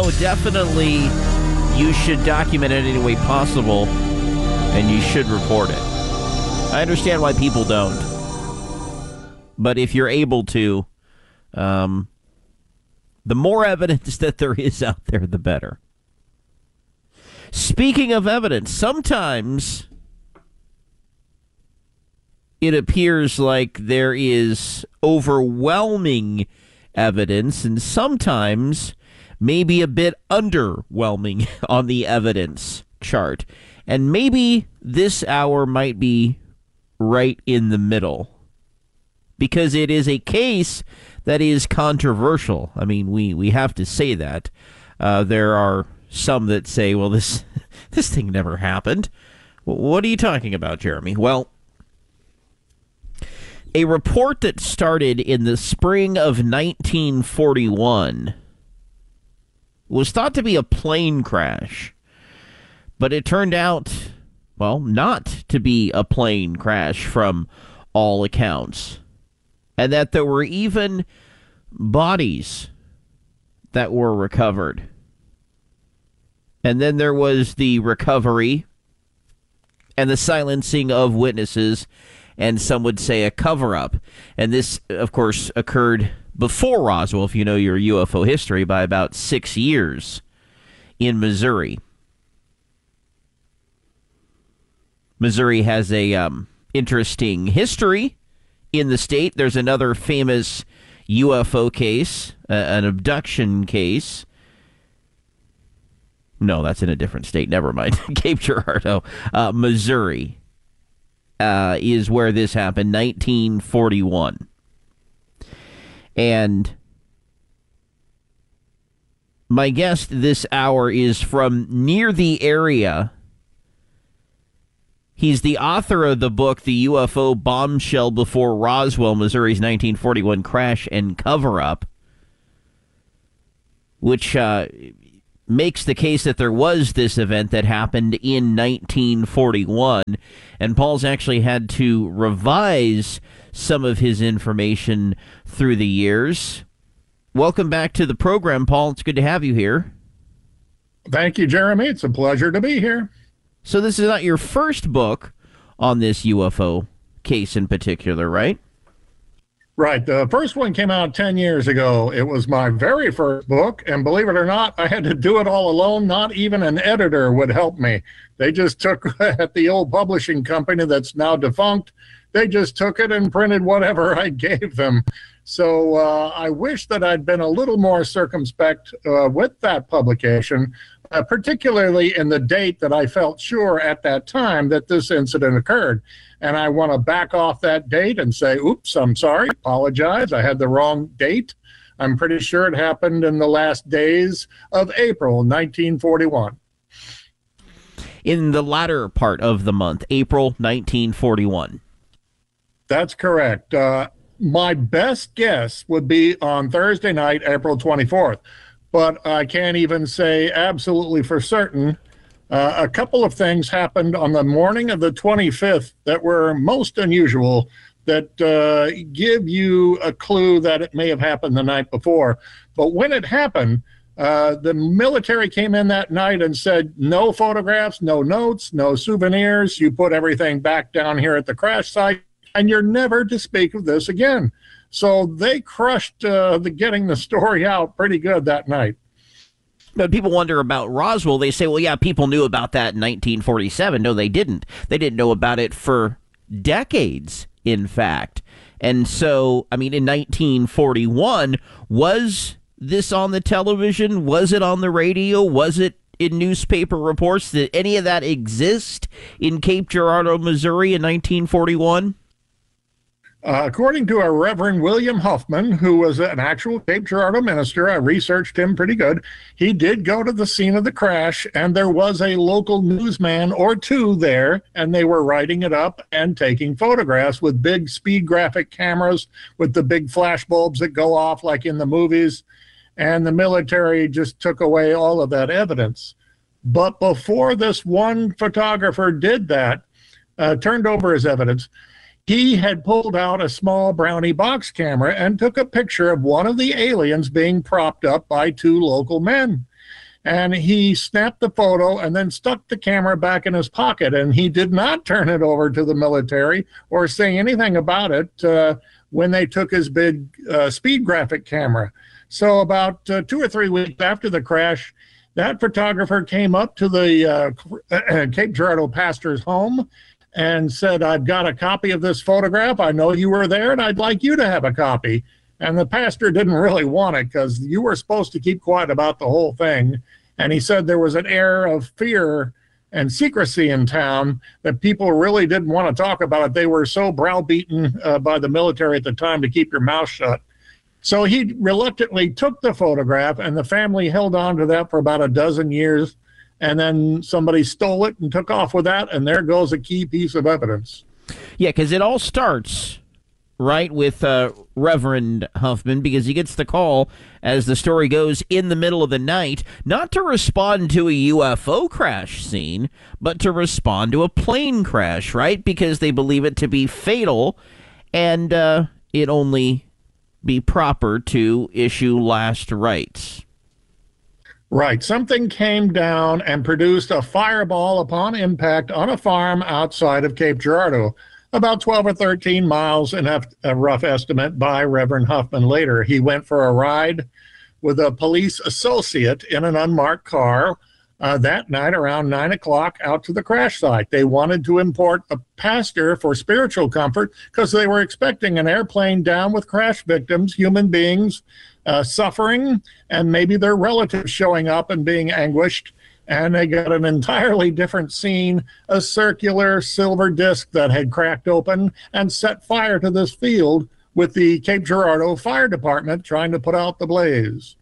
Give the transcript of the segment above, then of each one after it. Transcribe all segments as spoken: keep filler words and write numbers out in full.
no, definitely you should document it in any way possible, and you should report it. I understand why people don't. But if you're able to, um, the more evidence that there is out there, the better. Speaking of evidence, sometimes it appears like there is overwhelming evidence, and sometimes maybe a bit underwhelming on the evidence chart. And maybe this hour might be right in the middle, because it is a case that is controversial. I mean, we, we have to say that. Uh, there are some that say, well, this this thing never happened. What are you talking about, Jeremy? Well, a report that started in the spring of nineteen forty-one was thought to be a plane crash, but it turned out, well, not to be a plane crash from all accounts, and that there were even bodies that were recovered. And then there was the recovery and the silencing of witnesses, and some would say a cover-up. And this, of course, occurred before Roswell, if you know your U F O history, by about six years in Missouri. Missouri has a um, interesting history in the state. There's another famous U F O case, uh, an abduction case. No, that's in a different state. Never mind. Cape Girardeau, uh, Missouri, uh, is where this happened, nineteen forty-one. And my guest this hour is from near the area. He's the author of the book, The U F O Bombshell Before Roswell, Missouri's nineteen forty-one Crash and Cover-Up, which uh, makes the case that there was this event that happened in nineteen forty-one, and Paul's actually had to revise some of his information through the years. Welcome back to the program, Paul. It's good to have you here. Thank you, Jeremy. It's a pleasure to be here. So this is not your first book on this U F O case in particular, right? Right. The first one came out ten years ago. It was my very first book, and believe it or not, I had to do it all alone. Not even an editor would help me. They just took, at the old publishing company that's now defunct, they just took it and printed whatever I gave them. So uh, I wish that I'd been a little more circumspect uh, with that publication, uh, particularly in the date that I felt sure at that time that this incident occurred. And I want to back off that date and say, oops, I'm sorry, apologize, I had the wrong date. I'm pretty sure it happened in the last days of April nineteen forty-one. In the latter part of the month, April nineteen forty-one. That's correct. Uh, my best guess would be on Thursday night, April twenty-fourth. But I can't even say absolutely for certain. Uh, a couple of things happened on the morning of the twenty-fifth that were most unusual, that uh, give you a clue that it may have happened the night before. But when it happened, uh, the military came in that night and said, no photographs, no notes, no souvenirs. You put everything back down here at the crash site, and you're never to speak of this again. So they crushed uh, the getting the story out pretty good that night. But people wonder about Roswell. They say, well, yeah, people knew about that in nineteen forty-seven. No, they didn't. They didn't know about it for decades, in fact. And so, I mean, in nineteen forty-one, was this on the television? Was it on the radio? Was it in newspaper reports? Did any of that exist in Cape Girardeau, Missouri in nineteen forty-one? Uh, according to a Reverend William Huffman, who was an actual Cape Girardeau minister, I researched him pretty good. He did go to the scene of the crash, and there was a local newsman or two there, and they were writing it up and taking photographs with big speed graphic cameras with the big flash bulbs that go off like in the movies, and the military just took away all of that evidence. But before this one photographer did that, uh, turned over his evidence, he had pulled out a small Brownie box camera and took a picture of one of the aliens being propped up by two local men. And he snapped the photo and then stuck the camera back in his pocket. And he did not turn it over to the military or say anything about it uh, when they took his big uh, speed graphic camera. So about uh, two or three weeks after the crash, that photographer came up to the uh, Cape Girardeau pastor's home and said, "I've got a copy of this photograph. I know you were there, and I'd like you to have a copy." And the pastor didn't really want it because you were supposed to keep quiet about the whole thing. And he said there was an air of fear and secrecy in town that people really didn't want to talk about it. They were so browbeaten uh, by the military at the time to keep your mouth shut. So he reluctantly took the photograph, and the family held on to that for about a dozen years. And then somebody stole it and took off with that, and there goes a key piece of evidence. Yeah, because it all starts, right, with uh, Reverend Huffman, because he gets the call, as the story goes, in the middle of the night, not to respond to a U F O crash scene, but to respond to a plane crash, right? Because they believe it to be fatal, and uh, it only be proper to issue last rites. Right. Something came down and produced a fireball upon impact on a farm outside of Cape Girardeau, about twelve or thirteen miles, in a rough estimate by Reverend Huffman later. He went for a ride with a police associate in an unmarked car uh, that night around nine o'clock out to the crash site. They wanted to import a pastor for spiritual comfort because they were expecting an airplane down with crash victims, human beings, Uh, suffering, and maybe their relatives showing up and being anguished. And they got an entirely different scene, a circular silver disc that had cracked open and set fire to this field, with the Cape Girardeau Fire Department trying to put out the blaze.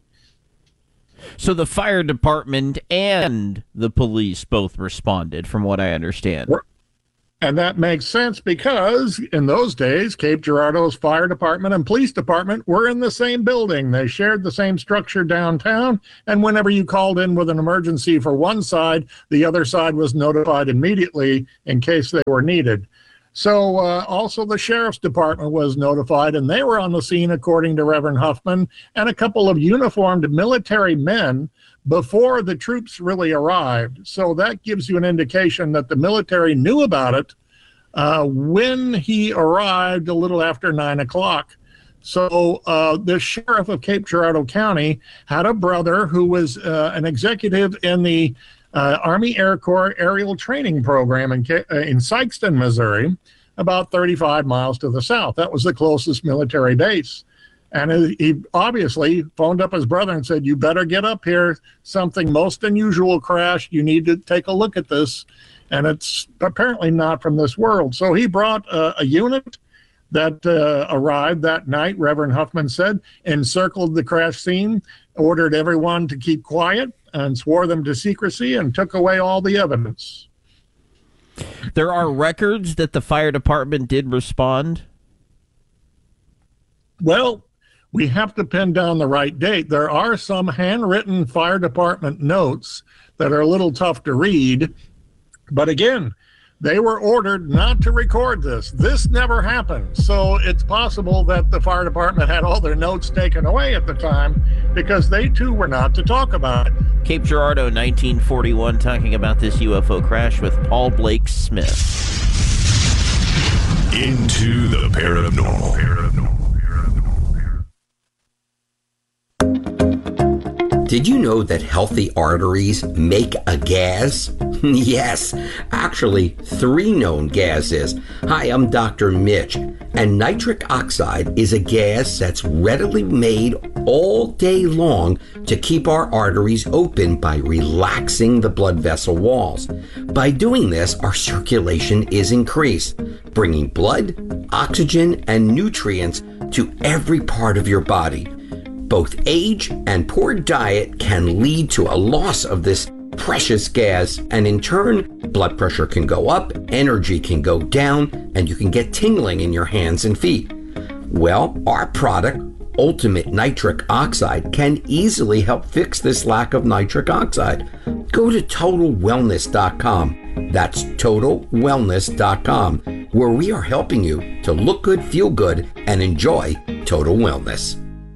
So the fire department and the police both responded, from what I understand. And that makes sense because in those days, Cape Girardeau's fire department and police department were in the same building. They shared the same structure downtown. And whenever you called in with an emergency for one side, the other side was notified immediately in case they were needed. So uh, also the sheriff's department was notified, and they were on the scene, according to Reverend Huffman, and a couple of uniformed military men before the troops really arrived. So that gives you an indication that the military knew about it uh, when he arrived a little after nine o'clock. So uh, the sheriff of Cape Girardeau County had a brother who was uh, an executive in the uh, Army Air Corps aerial training program in, uh, in Sikeston, Missouri, about thirty-five miles to the south. That was the closest military base. And he obviously phoned up his brother and said, "You better get up here. Something most unusual crashed. You need to take a look at this." And it's apparently not from this world. So he brought uh, a unit that uh, arrived that night, Reverend Huffman said, encircled the crash scene, ordered everyone to keep quiet, and swore them to secrecy, and took away all the evidence. There are records that the fire department did respond? Well, we have to pin down the right date. There are some handwritten fire department notes that are a little tough to read. But again, they were ordered not to record this. This never happened. So it's possible that the fire department had all their notes taken away at the time because they too were not to talk about it. Cape Girardeau, nineteen forty-one, talking about this U F O crash with Paul Blake Smith. Into the paranormal. paranormal. Did you know that healthy arteries make a gas? Yes, actually, three known gases. Hi, I'm Doctor Mitch, and nitric oxide is a gas that's readily made all day long to keep our arteries open by relaxing the blood vessel walls. By doing this, our circulation is increased, bringing blood, oxygen, and nutrients to every part of your body. Both age and poor diet can lead to a loss of this precious gas, and in turn, blood pressure can go up, energy can go down, and you can get tingling in your hands and feet. Well, our product, Ultimate Nitric Oxide, can easily help fix this lack of nitric oxide. Go to total wellness dot com. That's total wellness dot com. where we are helping you to look good, feel good, and enjoy total wellness.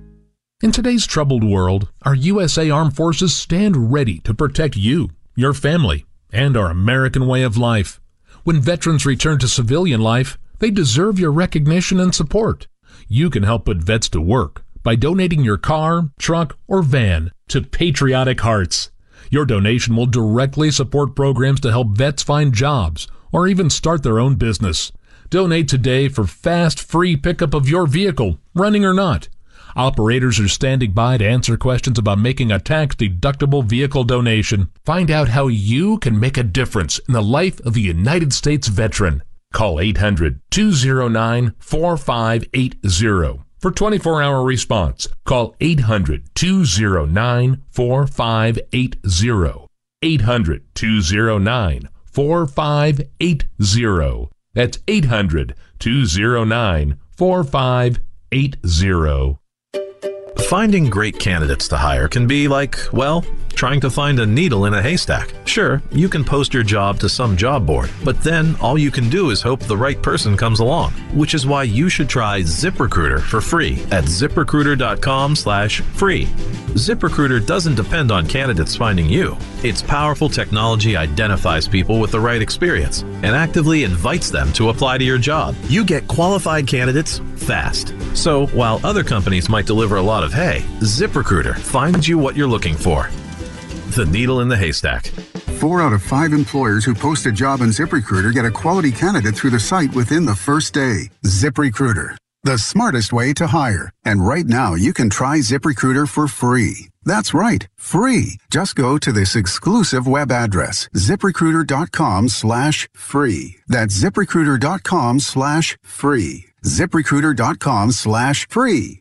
In today's troubled world, our U S A Armed Forces stand ready to protect you, your family, and our American way of life. When veterans return to civilian life, they deserve your recognition and support. You can help put vets to work by donating your car, truck, or van to Patriotic Hearts. Your donation will directly support programs to help vets find jobs or even start their own business. Donate today for fast, free pickup of your vehicle, running or not. Operators are standing by to answer questions about making a tax-deductible vehicle donation. Find out how you can make a difference in the life of a United States veteran. Call eight hundred, two oh nine, four five eight oh for twenty-four hour response. Call eight hundred, two oh nine, four five eight oh. eight hundred, two oh nine, four five eight oh. That's eight hundred, two oh nine, four five eight oh. Finding great candidates to hire can be like, well, trying to find a needle in a haystack. Sure, you can post your job to some job board, but then all you can do is hope the right person comes along, which is why you should try ZipRecruiter for free at ZipRecruiter.com slash free. ZipRecruiter doesn't depend on candidates finding you. Its powerful technology identifies people with the right experience and actively invites them to apply to your job. You get qualified candidates fast. So while other companies might deliver a lot of hay, ZipRecruiter finds you what you're looking for. The needle in the haystack. Four out of five employers who post a job on ZipRecruiter get a quality candidate through the site within the first day. ZipRecruiter, the smartest way to hire. And right now, you can try ZipRecruiter for free. That's right, free. Just go to this exclusive web address, ZipRecruiter.com slash free. That's ZipRecruiter.com slash free. ZipRecruiter.com slash free.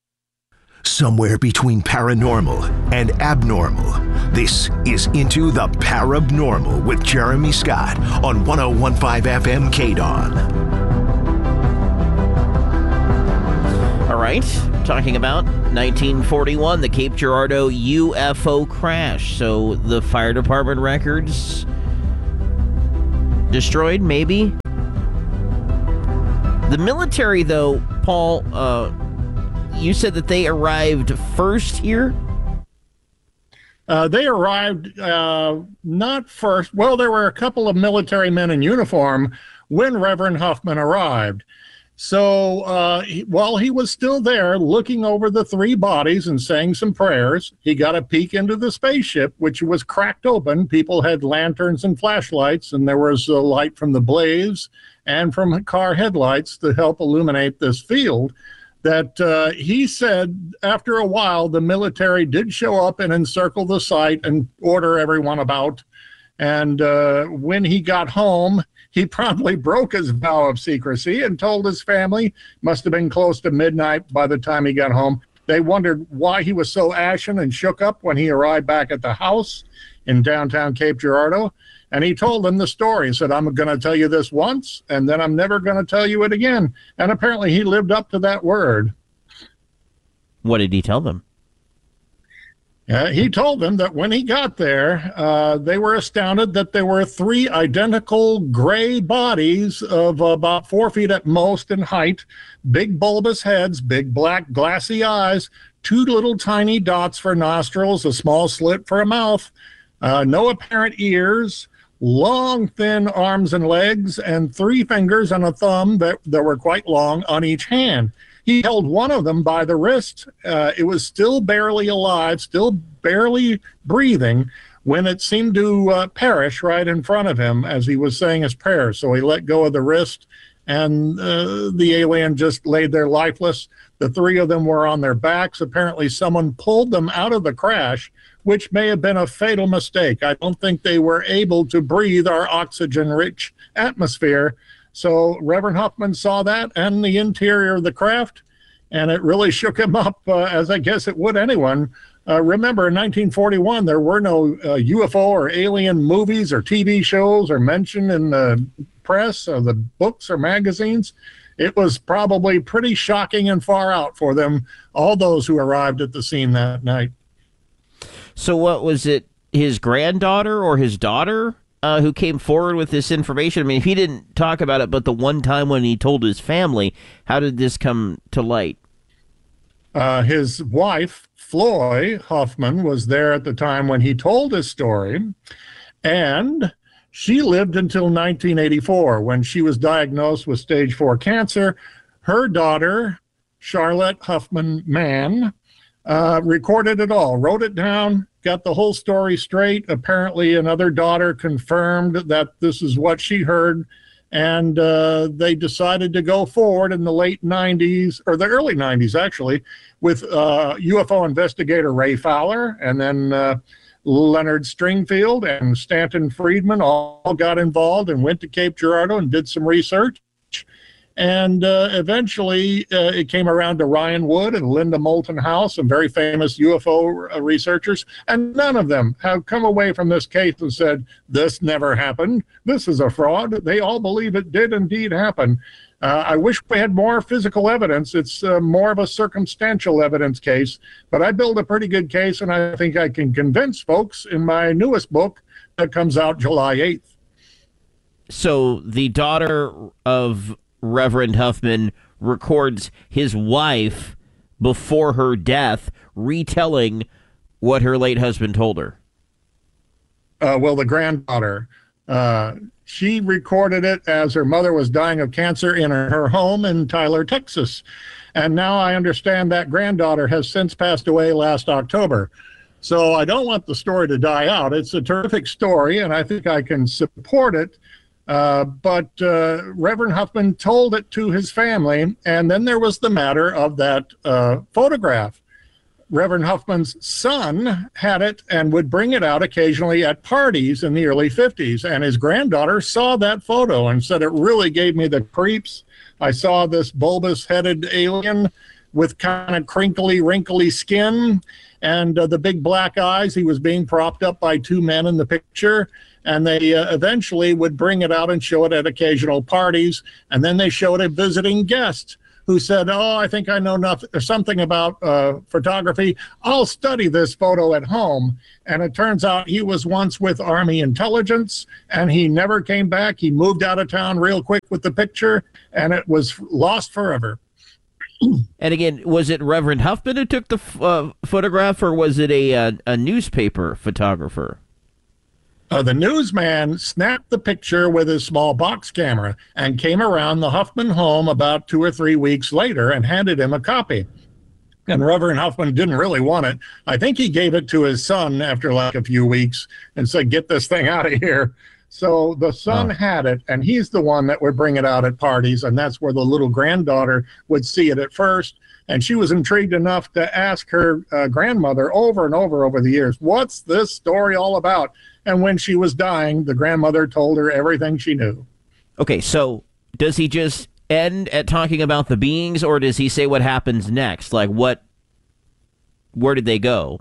Somewhere between paranormal and abnormal, this is Into the Parabnormal with Jeremy Scott on one oh one point five F M K D O N. All right, talking about nineteen forty-one, the Cape Girardeau U F O crash. So the fire department records destroyed, maybe? The military, though, Paul, uh, you said that they arrived first here? Uh, they arrived uh, not first. Well, there were a couple of military men in uniform when Reverend Huffman arrived. So uh, he, while he was still there looking over the three bodies and saying some prayers, he got a peek into the spaceship, which was cracked open. People had lanterns and flashlights, and there was a light from the blaze and from car headlights to help illuminate this field. That uh, he said after a while, the military did show up and encircle the site and order everyone about. And uh, when he got home, he promptly broke his vow of secrecy and told his family, must have been close to midnight by the time he got home. They wondered why he was so ashen and shook up when he arrived back at the house in downtown Cape Girardeau. And he told them the story. He said, I'm going to tell you this once, and then I'm never going to tell you it again. And apparently he lived up to that word. What did he tell them? Uh, he told them that when he got there, uh, they were astounded that there were three identical gray bodies of about four feet at most in height, big bulbous heads, big black glassy eyes, two little tiny dots for nostrils, a small slit for a mouth, uh, no apparent ears, long, thin arms and legs, and three fingers and a thumb that, that were quite long on each hand. He held one of them by the wrist. Uh, it was still barely alive, still barely breathing, when it seemed to uh, perish right in front of him as he was saying his prayers. So he let go of the wrist, and uh, the alien just laid there lifeless. The three of them were on their backs. Apparently someone pulled them out of the crash, which may have been a fatal mistake. I don't think they were able to breathe our oxygen-rich atmosphere. So Reverend Huffman saw that and the interior of the craft, and it really shook him up, uh, as I guess it would anyone. Uh, remember, in nineteen forty-one, there were no uh, U F O or alien movies or T V shows or mentioned in the press or the books or magazines. It was probably pretty shocking and far out for them, all those who arrived at the scene that night. So what was it, his granddaughter or his daughter uh, who came forward with this information? I mean, if he didn't talk about it, but the one time when he told his family, how did this come to light? Uh, his wife, Floy Huffman, was there at the time when he told his story, and she lived until nineteen eighty-four when she was diagnosed with stage four cancer. Her daughter, Charlotte Huffman Mann, uh, recorded it all, wrote it down, got the whole story straight. Apparently, another daughter confirmed that this is what she heard, and uh, they decided to go forward in the late nineties, or the early nineties, actually, with uh, U F O investigator Ray Fowler, and then uh, Leonard Stringfield and Stanton Friedman all got involved and went to Cape Girardeau and did some research. And uh, eventually uh, it came around to Ryan Wood and Linda Moulton House, some very famous U F O researchers, and none of them have come away from this case and said, this never happened, this is a fraud. They all believe it did indeed happen. Uh, I wish we had more physical evidence. It's uh, more of a circumstantial evidence case, but I build a pretty good case, and I think I can convince folks in my newest book that comes out July eighth. So the daughter of Reverend Huffman records his wife before her death retelling what her late husband told her. Uh, well, the granddaughter, uh, she recorded it as her mother was dying of cancer in her, her home in Tyler, Texas. And now I understand that granddaughter has since passed away last October. So I don't want the story to die out. It's a terrific story, and I think I can support it. Uh, but uh, Reverend Huffman told it to his family, and then there was the matter of that uh, photograph. Reverend Huffman's son had it and would bring it out occasionally at parties in the early fifties, and his granddaughter saw that photo and said, it really gave me the creeps. I saw this bulbous-headed alien with kind of crinkly, wrinkly skin, and uh, the big black eyes. He was being propped up by two men in the picture, and they uh, eventually would bring it out and show it at occasional parties, and then they showed a visiting guest who said, oh, I think I know nothing, something about uh, photography. I'll study this photo at home. And it turns out he was once with Army intelligence, and he never came back. He moved out of town real quick with the picture, and it was lost forever. And again, was it Reverend Huffman who took the uh, photograph, or was it a, a, a newspaper photographer? Uh, the newsman snapped the picture with his small box camera and came around the Huffman home about two or three weeks later and handed him a copy. And Reverend Huffman didn't really want it. I think he gave it to his son after like a few weeks and said, get this thing out of here. So the son oh. had it, and he's the one that would bring it out at parties, and that's where the little granddaughter would see it at first. And she was intrigued enough to ask her uh, grandmother over and over over the years, what's this story all about? And when she was dying, the grandmother told her everything she knew. Okay, so does he just end at talking about the beings, or does he say what happens next? Like, what, where did they go?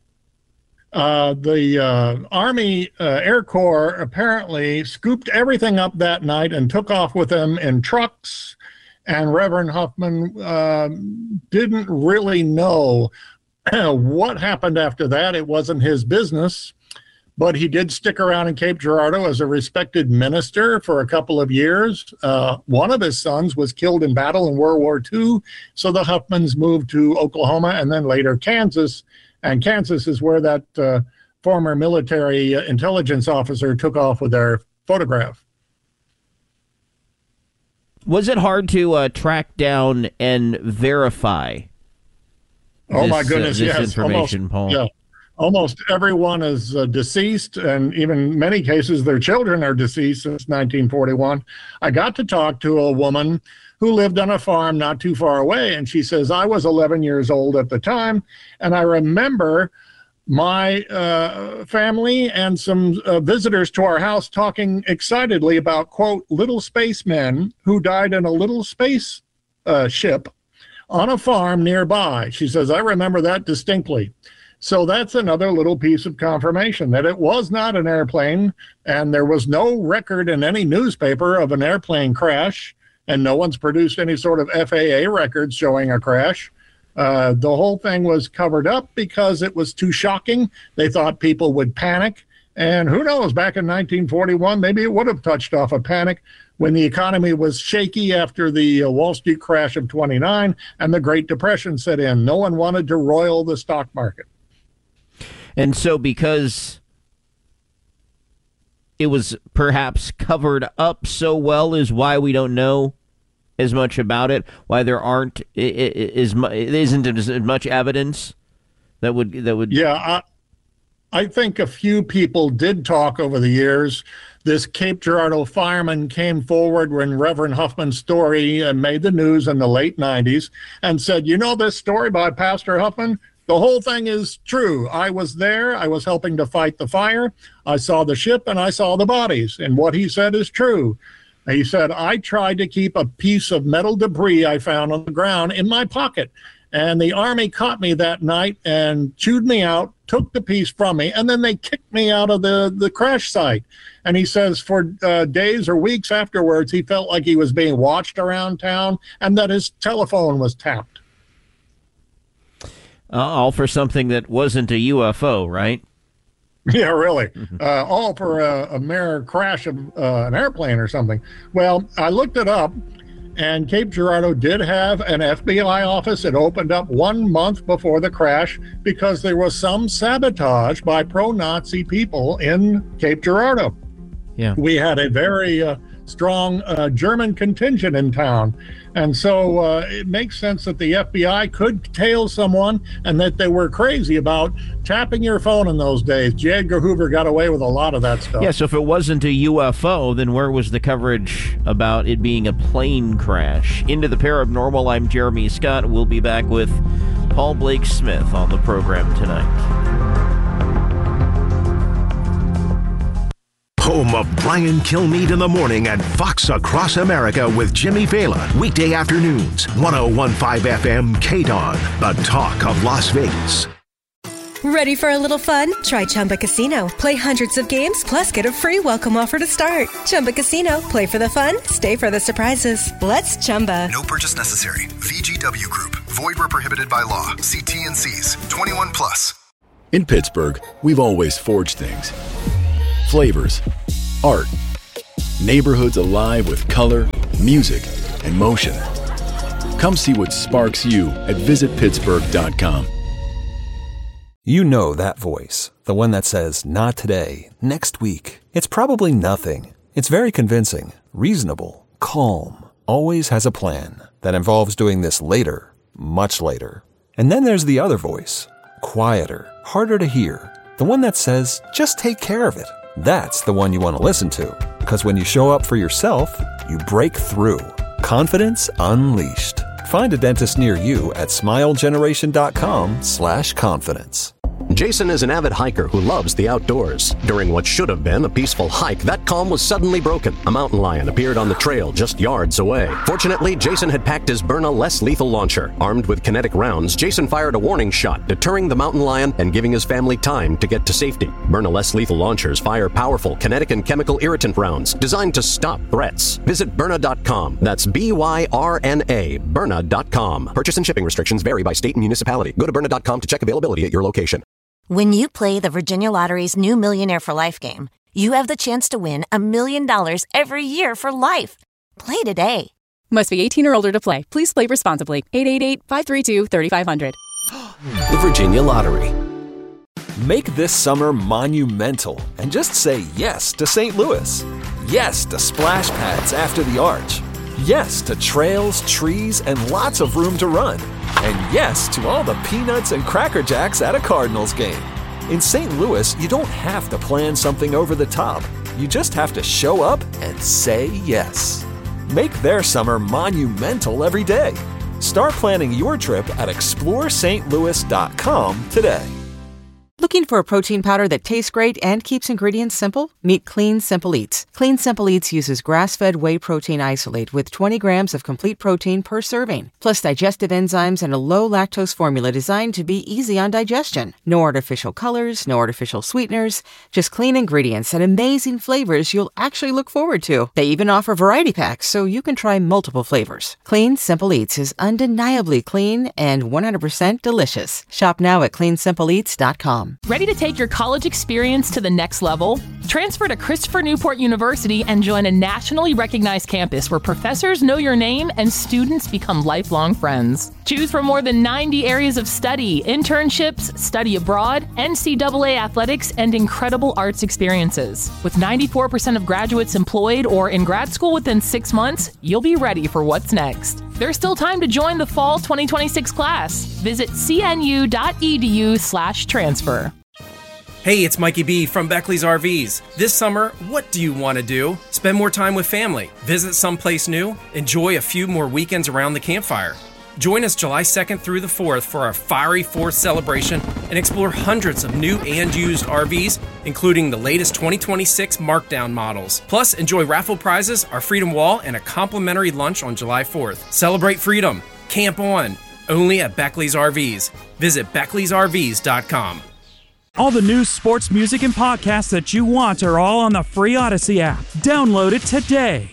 Uh, the uh, Army uh, Air Corps apparently scooped everything up that night and took off with them in trucks. And Reverend Huffman uh, didn't really know what happened after that. It wasn't his business. But he did stick around in Cape Girardeau as a respected minister for a couple of years. Uh, one of his sons was killed in battle in World War Two. So the Huffmans moved to Oklahoma and then later Kansas. And Kansas is where that uh, former military uh, intelligence officer took off with their photograph. Was it hard to uh, track down and verify? Oh, this, my goodness, uh, this yes. information, Almost, Paul? Yeah. Almost everyone is uh, deceased, and even many cases their children are deceased since nineteen forty-one. I got to talk to a woman who lived on a farm not too far away, and she says, I was eleven years old at the time, and I remember my uh, family and some uh, visitors to our house talking excitedly about, quote, little spacemen who died in a little space uh, ship on a farm nearby. She says, I remember that distinctly. So that's another little piece of confirmation that it was not an airplane, and there was no record in any newspaper of an airplane crash, and no one's produced any sort of F A A records showing a crash. Uh, the whole thing was covered up because it was too shocking. They thought people would panic, And who knows, back in nineteen forty-one, maybe it would have touched off a panic when the economy was shaky after the uh, Wall Street crash of twenty-nine and the Great Depression set in. No one wanted to roil the stock market. And so because it was perhaps covered up so well is why we don't know as much about it, why there aren't is isn't as much evidence that would that would yeah I, I think a few people did talk over the years. This Cape Girardeau fireman came forward when Reverend Huffman's story uh, made the news in the late nineties and said, you know this story by Pastor Huffman? The whole thing is true. I was there. I was helping to fight the fire. I saw the ship and I saw the bodies. And what he said is true. He said, I tried to keep a piece of metal debris I found on the ground in my pocket. And the Army caught me that night and chewed me out, took the piece from me, and then they kicked me out of the, the crash site. And he says for uh, days or weeks afterwards, he felt like he was being watched around town and that his telephone was tapped. Uh, all for something that wasn't a U F O, right? Yeah, really. Uh, all for a, a mere crash of uh, an airplane or something. Well, I looked it up, and Cape Girardeau did have an F B I office. It opened up one month before the crash because there was some sabotage by pro-Nazi people in Cape Girardeau. Yeah. We had a very uh, strong uh, German contingent in town. And so uh, it makes sense that the F B I could tail someone and that they were crazy about tapping your phone in those days. J. Edgar Hoover got away with a lot of that stuff. Yeah, so if it wasn't a U F O, then where was the coverage about it being a plane crash? Into the Paranormal, I'm Jeremy Scott. We'll be back with Paul Blake Smith on the program tonight. Home of Brian Kilmeade in the Morning and Fox Across America with Jimmy Vela. Weekday afternoons, one oh one point five F M K D O N, the talk of Las Vegas. Ready for a little fun? Try Chumba Casino. Play hundreds of games, plus get a free welcome offer to start. Chumba Casino. Play for the fun, stay for the surprises. Let's Chumba. No purchase necessary. V G W Group. Void where prohibited by law. See T N Cs. twenty-one plus. In Pittsburgh, we've always forged things. Flavors, art, neighborhoods alive with color, music, and motion. Come see what sparks you at visit pittsburgh dot com. You know that voice, the one that says, not today, next week. It's probably nothing. It's very convincing, reasonable, calm, always has a plan that involves doing this later, much later. And then there's the other voice, quieter, harder to hear, the one that says, just take care of it. That's the one you want to listen to, because when you show up for yourself, you break through. Confidence unleashed. Find a dentist near you at smilegeneration.com slash confidence. Jason is an avid hiker who loves the outdoors. During what should have been a peaceful hike, that calm was suddenly broken. A mountain lion appeared on the trail just yards away. Fortunately, Jason had packed his Byrna less lethal launcher. Armed with kinetic rounds, Jason fired a warning shot, deterring the mountain lion and giving his family time to get to safety. Byrna less lethal launchers fire powerful kinetic and chemical irritant rounds designed to stop threats. Visit Byrna dot com. That's B Y R N A, Byrna dot com. Purchase and shipping restrictions vary by state and municipality. Go to Byrna dot com to check availability at your location. When you play the Virginia Lottery's new Millionaire for Life game, you have the chance to win a million dollars every year for life. Play today. Must be eighteen or older to play. Please play responsibly. eight eight eight, five three two, three five zero zero. The Virginia Lottery. Make this summer monumental and just say yes to Saint Louis. Yes to splash pads after the arch. Yes to trails, trees, and lots of room to run. And yes to all the peanuts and Cracker Jacks at a Cardinals game. In Saint Louis, you don't have to plan something over the top. You just have to show up and say yes. Make their summer monumental every day. Start planning your trip at explore st louis dot com today. Looking for a protein powder that tastes great and keeps ingredients simple? Meet Clean Simple Eats. Clean Simple Eats uses grass-fed whey protein isolate with twenty grams of complete protein per serving, plus digestive enzymes and a low-lactose formula designed to be easy on digestion. No artificial colors, no artificial sweeteners, just clean ingredients and amazing flavors you'll actually look forward to. They even offer variety packs so you can try multiple flavors. Clean Simple Eats is undeniably clean and one hundred percent delicious. Shop now at clean simple eats dot com. com. Ready to take your college experience to the next level? Transfer to Christopher Newport University and join a nationally recognized campus where professors know your name and students become lifelong friends. Choose from more than ninety areas of study, internships, study abroad, N C double A athletics, and incredible arts experiences. With ninety-four percent of graduates employed or in grad school within six months, you'll be ready for what's next. There's still time to join the fall twenty twenty-six class. Visit cnu.edu slash transfer. Hey, it's Mikey B from Beckley's R Vs. This summer, what do you want to do? Spend more time with family, visit someplace new, enjoy a few more weekends around the campfire. Join us July second through the fourth for our Fiery Fourth celebration and explore hundreds of new and used R Vs, including the latest twenty twenty-six Markdown models. Plus, enjoy raffle prizes, our Freedom Wall, and a complimentary lunch on July fourth. Celebrate freedom. Camp on. Only at Beckley's R Vs. Visit Beckleys R Vs dot com. All the news, sports, music, and podcasts that you want are all on the free Odyssey app. Download it today.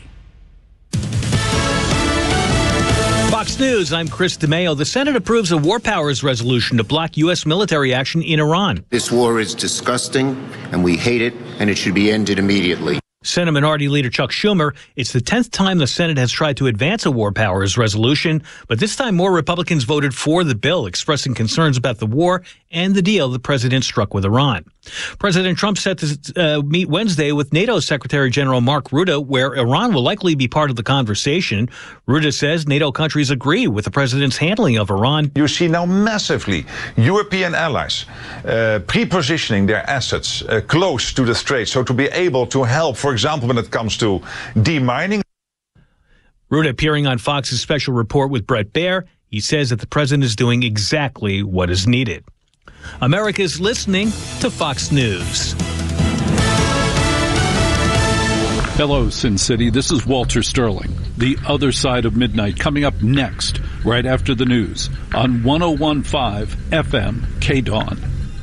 Fox News, I'm Chris DeMeo. The Senate approves a war powers resolution to block U S military action in Iran. This war is disgusting, and we hate it, and it should be ended immediately. Senate Minority Leader Chuck Schumer, it's the tenth time the Senate has tried to advance a war powers resolution, but this time more Republicans voted for the bill, expressing concerns about the war and the deal the president struck with Iran. President Trump set to uh, meet Wednesday with NATO Secretary General Mark Rutte, where Iran will likely be part of the conversation. Rutte says NATO countries agree with the president's handling of Iran. You see now massively European allies uh, pre-positioning their assets uh, close to the strait, so to be able to help, for example, when it comes to demining. Rutte appearing on Fox's special report with Bret Baier, he says that the president is doing exactly what is needed. America is listening to Fox News. Hello, Sin City. This is Walter Sterling. The Other Side of Midnight coming up next, right after the news, on one oh one point five F M K Dawn.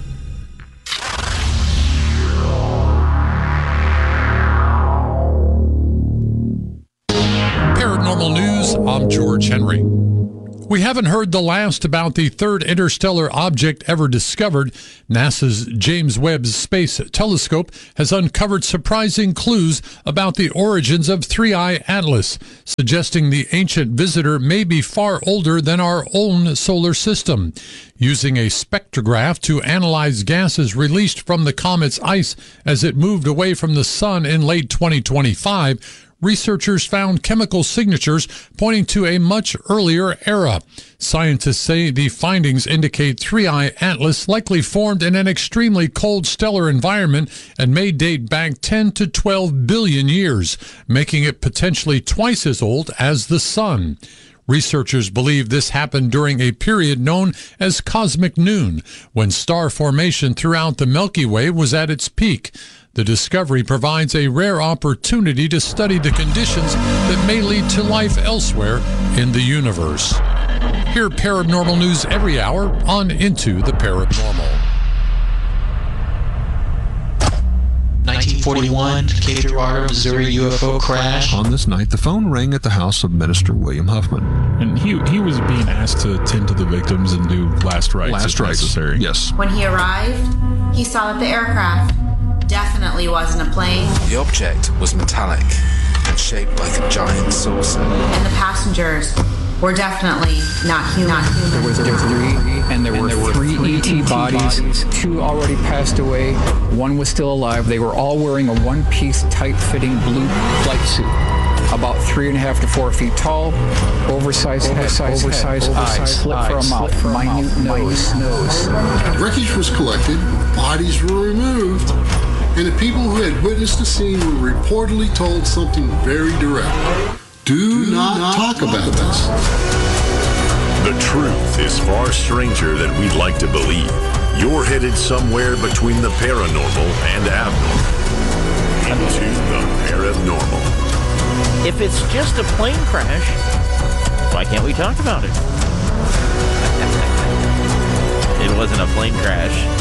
Paranormal News, I'm George Henry. We haven't heard the last about the third interstellar object ever discovered. NASA's James Webb Space Telescope has uncovered surprising clues about the origins of three I Atlas, suggesting the ancient visitor may be far older than our own solar system. Using a spectrograph to analyze gases released from the comet's ice as it moved away from the sun in late twenty twenty-five, researchers found chemical signatures pointing to a much earlier era. Scientists say the findings indicate three I Atlas likely formed in an extremely cold stellar environment and may date back ten to twelve billion years, making it potentially twice as old as the sun. Researchers believe this happened during a period known as cosmic noon, when star formation throughout the Milky Way was at its peak. The discovery provides a rare opportunity to study the conditions that may lead to life elsewhere in the universe. Hear paranormal news every hour on Into the Paranormal. nineteen forty-one, Decatur, Missouri U F O crash. On this night, the phone rang at the house of Minister William Huffman. And he he was being asked to tend to the victims and do last rites last if rites. necessary. Yes. When he arrived, he saw that the aircraft definitely wasn't a plane. The object was metallic and shaped like a giant saucer. And the passengers were definitely not human. Not human. There was a three, and there, and were, there were three, three E T bodies. bodies. Two already passed away. One was still alive. They were all wearing a one-piece, tight-fitting blue flight suit. About three and a half to four feet tall, oversized, oversized, oversized, head, oversized eyes, slit eyes, for a mouth, for minute a nose, nose. Wreckage was collected, bodies were removed, and the people who had witnessed the scene were reportedly told something very direct. Do, Do not, not talk, talk about, about this. The truth is far stranger than we'd like to believe. You're headed somewhere between the paranormal and abnormal. Into the paranormal. If it's just a plane crash, why can't we talk about it? It wasn't a plane crash.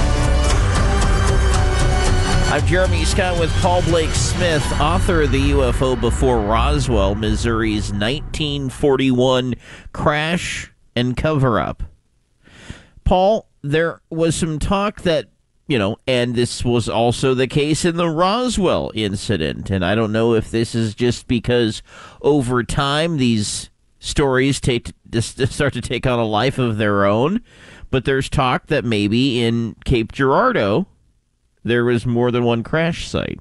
I'm Jeremy Scott with Paul Blake Smith, author of the U F O Before Roswell, Missouri's nineteen forty-one crash and cover-up. Paul, there was some talk that you know, and this was also the case in the Roswell incident. And I don't know if this is just because over time these stories take just start to take on a life of their own, but there's talk that maybe in Cape Girardeau there was more than one crash site.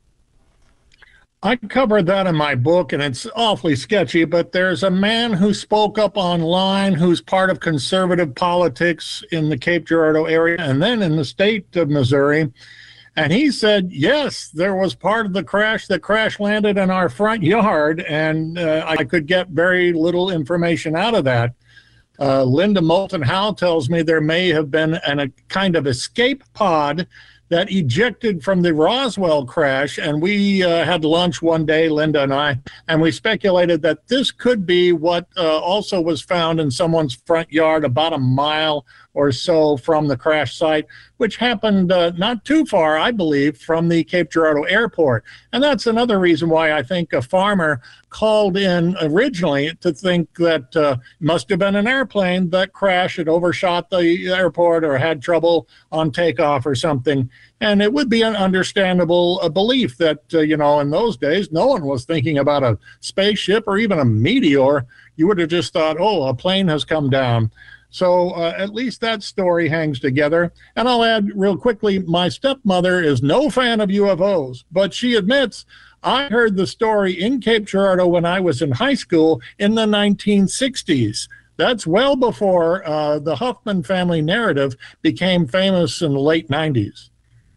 I covered that in my book, and it's awfully sketchy, but there's a man who spoke up online who's part of conservative politics in the Cape Girardeau area and then in the state of Missouri. And he said, yes, there was part of the crash that crash landed in our front yard, and uh, I could get very little information out of that. Uh, Linda Moulton Howe tells me there may have been an, a kind of escape pod that ejected from the Roswell crash, and we uh, had lunch one day, Linda and I, and we speculated that this could be what uh, also was found in someone's front yard about a mile or so from the crash site, which happened uh, not too far, I believe, from the Cape Girardeau airport. And that's another reason why I think a farmer called in originally to think that uh, must have been an airplane that crashed, it overshot the airport or had trouble on takeoff or something. And it would be an understandable uh, belief that, uh, you know, in those days, no one was thinking about a spaceship or even a meteor. You would have just thought, oh, a plane has come down. So uh, at least that story hangs together. And I'll add real quickly, my stepmother is no fan of U F Os, but she admits, I heard the story in Cape Girardeau when I was in high school in the nineteen sixties. That's well before uh, the Huffman family narrative became famous in the late nineties.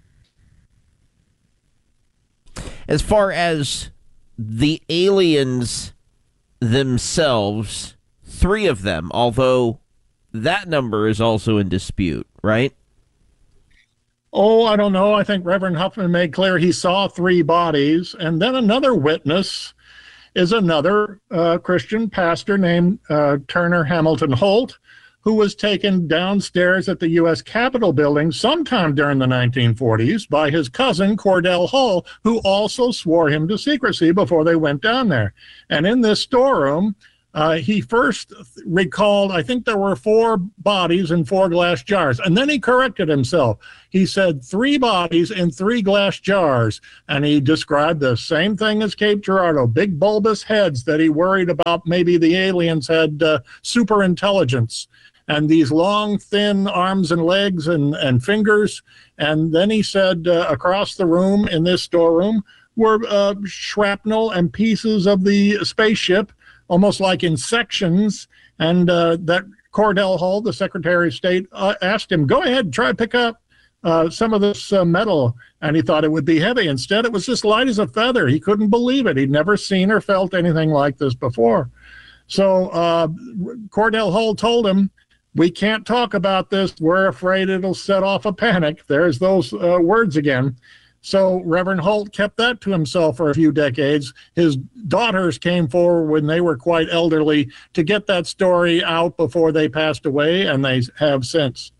As far as the aliens themselves, three of them, although that number is also in dispute, right? Oh, I don't know. I think Reverend Huffman made clear he saw three bodies. And then another witness is another uh, Christian pastor named uh, Turner Hamilton Holt, who was taken downstairs at the U S Capitol building sometime during the nineteen forties by his cousin Cordell Hull, who also swore him to secrecy before they went down there. And in this storeroom, Uh, he first recalled, I think there were four bodies in four glass jars. And then he corrected himself. He said three bodies in three glass jars. And he described the same thing as Cape Girardeau, big bulbous heads that he worried about maybe the aliens had uh, super intelligence. And these long, thin arms and legs and, and fingers. And then he said uh, across the room in this storeroom were uh, shrapnel and pieces of the spaceship, almost like in sections, and uh, that Cordell Hull, the Secretary of State, uh, asked him, go ahead, try to pick up uh, some of this uh, metal, and he thought it would be heavy. Instead, it was just light as a feather. He couldn't believe it. He'd never seen or felt anything like this before. So uh, Cordell Hull told him, we can't talk about this. We're afraid it'll set off a panic. There's those uh, words again. So Reverend Holt kept that to himself for a few decades. His daughters came forward when they were quite elderly to get that story out before they passed away, and they have since.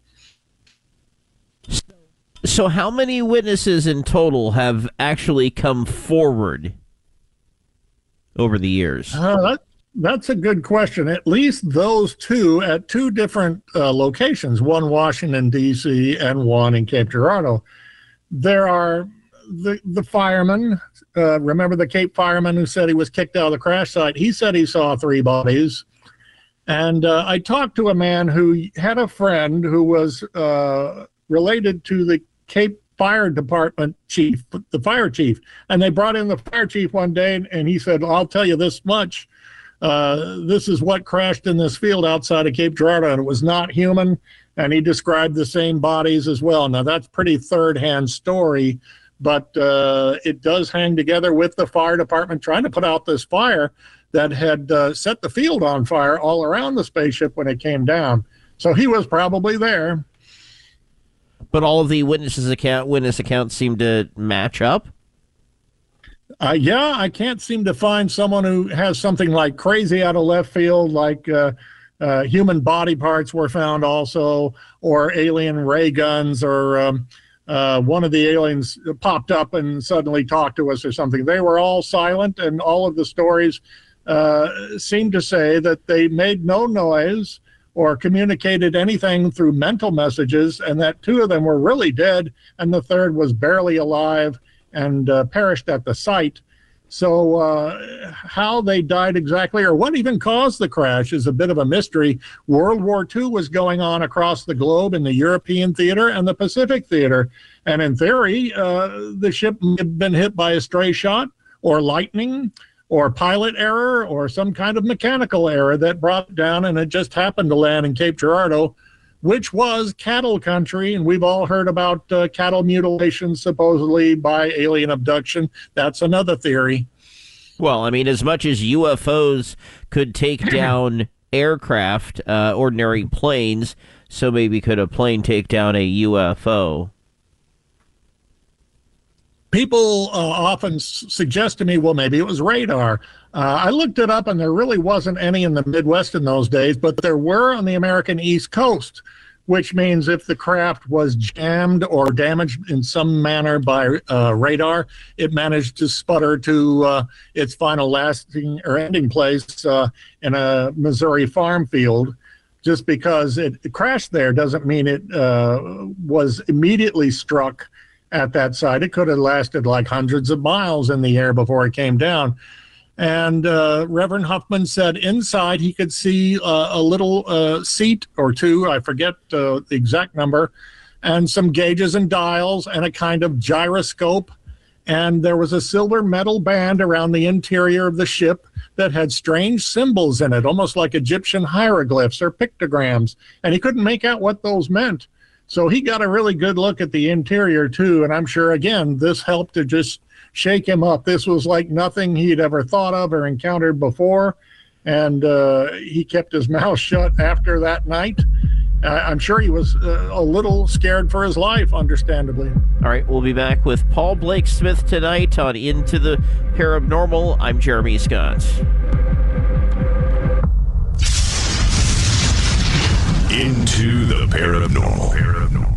So how many witnesses in total have actually come forward over the years? Uh, that, that's a good question. At least those two at two different uh, locations, one Washington, D C, and one in Cape Girardeau. There are the the fireman, uh, remember the Cape fireman who said he was kicked out of the crash site? He said he saw three bodies. And uh, I talked to a man who had a friend who was uh, related to the Cape Fire Department chief, the fire chief. And they brought in the fire chief one day, and he said, I'll tell you this much. Uh, this is what crashed in this field outside of Cape Girardeau, and it was not human. And he described the same bodies as well. Now, that's pretty third-hand story, but uh, it does hang together with the fire department trying to put out this fire that had uh, set the field on fire all around the spaceship when it came down. So he was probably there. But all of the witnesses account, witness accounts seem to match up? Uh, yeah, I can't seem to find someone who has something like crazy out of left field, like... Uh, Uh, human body parts were found also, or alien ray guns, or um, uh, one of the aliens popped up and suddenly talked to us or something. They were all silent, and all of the stories uh, seemed to say that they made no noise or communicated anything through mental messages, and that two of them were really dead, and the third was barely alive and uh, perished at the site. So uh, how they died exactly, or what even caused the crash, is a bit of a mystery. World War Two was going on across the globe in the European theater and the Pacific theater. And in theory, uh, the ship may have been hit by a stray shot or lightning or pilot error or some kind of mechanical error that brought it down, and it just happened to land in Cape Girardeau, which was cattle country. And we've all heard about uh, cattle mutilation supposedly by alien abduction. That's another theory. Well, I mean, as much as U F Os could take down aircraft, uh, ordinary planes, so maybe could a plane take down a U F O? People uh, often s- suggest to me, well, maybe it was radar. Uh, I looked it up, and there really wasn't any in the Midwest in those days, but there were on the American East Coast, which means if the craft was jammed or damaged in some manner by uh, radar, it managed to sputter to uh, its final lasting or ending place uh, in a Missouri farm field. Just because it, it crashed there doesn't mean it uh, was immediately struck at that site. It could have lasted like hundreds of miles in the air before it came down. And uh, Reverend Huffman said inside he could see uh, a little uh, seat or two, I forget uh, the exact number, and some gauges and dials and a kind of gyroscope. And there was a silver metal band around the interior of the ship that had strange symbols in it, almost like Egyptian hieroglyphs or pictograms. And he couldn't make out what those meant. So he got a really good look at the interior, too. And I'm sure, again, this helped to just shake him up. This was like nothing he'd ever thought of or encountered before. And uh, he kept his mouth shut after that night. Uh, I'm sure he was uh, a little scared for his life, understandably. All right, we'll be back with Paul Blake Smith tonight on Into the Paranormal. I'm Jeremy Scott. Into the Paranormal. Paranormal.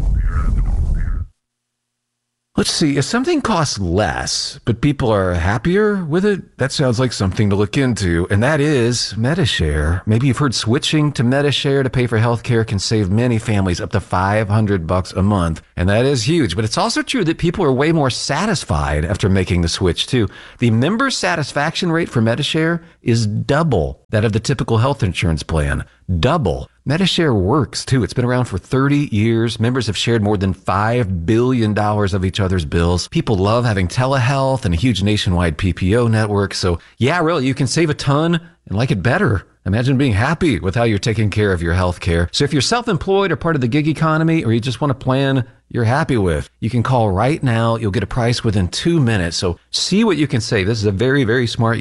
Let's see, if something costs less, but people are happier with it, that sounds like something to look into, and that is Medi-Share. Maybe you've heard switching to Medi-Share to pay for healthcare can save many families up to five hundred bucks a month, and that is huge. But it's also true that people are way more satisfied after making the switch, too. The member satisfaction rate for Medi-Share is double that of the typical health insurance plan. Double. Medi-Share works, too. It's been around for thirty years. Members have shared more than five billion dollars of each other's bills. People love having telehealth and a huge nationwide P P O network. So, yeah, really, you can save a ton and like it better. Imagine being happy with how you're taking care of your health care. So if you're self-employed or part of the gig economy, or you just want a plan you're happy with, you can call right now. You'll get a price within two minutes. So see what you can save. This is a very, very smart